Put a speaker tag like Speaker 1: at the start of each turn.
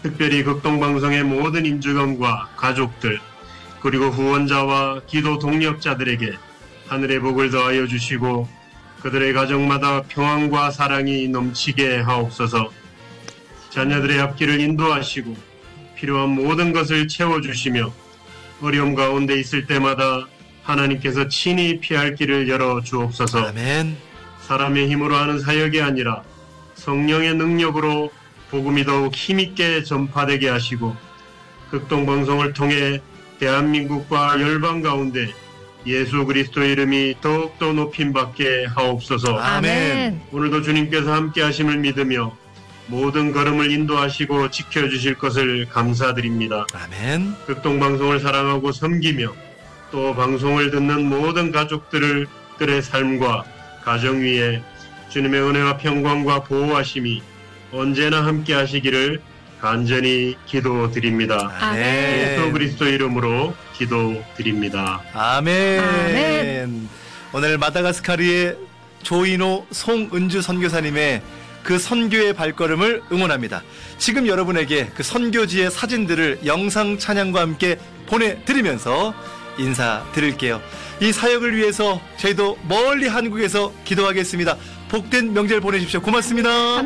Speaker 1: 특별히 극동방송의 모든 임직원과 가족들, 그리고 후원자와 기도 동력자들에게 하늘의 복을 더하여 주시고 그들의 가정마다 평안과 사랑이 넘치게 하옵소서. 자녀들의 앞길을 인도하시고 필요한 모든 것을 채워주시며 어려움 가운데 있을 때마다 하나님께서 친히 피할 길을 열어 주옵소서.
Speaker 2: 아멘.
Speaker 1: 사람의 힘으로 하는 사역이 아니라 성령의 능력으로 복음이 더욱 힘있게 전파되게 하시고 극동방송을 통해 대한민국과 열방 가운데 예수 그리스도의 이름이 더욱더 높임받게 하옵소서.
Speaker 2: 아멘.
Speaker 1: 오늘도 주님께서 함께 하심을 믿으며 모든 걸음을 인도하시고 지켜주실 것을 감사드립니다.
Speaker 2: 아멘.
Speaker 1: 극동방송을 사랑하고 섬기며 또 방송을 듣는 모든 가족들의 삶과 가정 위에 주님의 은혜와 평강과 보호하심이 언제나 함께 하시기를 간절히 기도드립니다.
Speaker 2: 아멘.
Speaker 1: 예수 그리스도 이름으로 기도드립니다.
Speaker 2: 아멘.
Speaker 3: 아멘.
Speaker 2: 오늘 마다가스카르의 조인호 송은주 선교사님의 그 선교의 발걸음을 응원합니다. 지금 여러분에게 그 선교지의 사진들을 영상 찬양과 함께 보내드리면서 인사드릴게요. 이 사역을 위해서 저희도 멀리 한국에서 기도하겠습니다. 복된 명절 보내십시오. 고맙습니다.